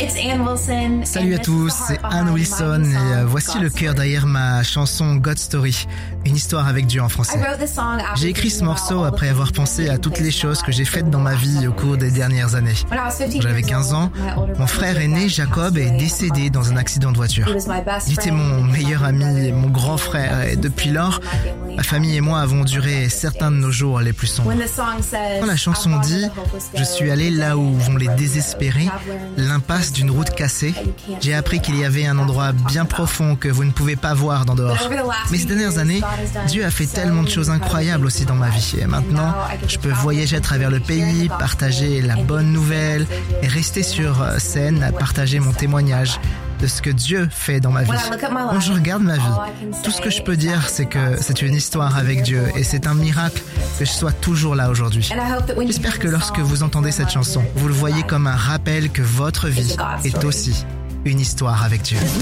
Salut à tous, c'est Anne Wilson et voici le cœur derrière ma chanson God Story, une histoire avec Dieu en français. J'ai écrit ce morceau après avoir pensé à toutes les choses que j'ai faites dans ma vie au cours des dernières années. Quand j'avais 15 ans, mon frère aîné Jacob est décédé dans un accident de voiture. Il était mon meilleur ami et mon grand frère et depuis lors, ma famille et moi avons duré certains de nos jours les plus sombres. Quand la chanson dit « Je suis allé là où vont les désespérés », l'impasse d'une route cassée, j'ai appris qu'il y avait un endroit bien profond que vous ne pouvez pas voir d'en dehors. Mais ces dernières années, Dieu a fait tellement de choses incroyables aussi dans ma vie. Et maintenant, je peux voyager à travers le pays, partager la bonne nouvelle et rester sur scène à partager mon témoignage de ce que Dieu fait dans ma vie. Quand je regarde ma vie, tout ce que je peux dire, c'est que c'est une histoire avec Dieu et c'est un miracle que je sois toujours là aujourd'hui. J'espère que lorsque vous entendez cette chanson, vous le voyez comme un rappel que votre vie est aussi une histoire avec Dieu.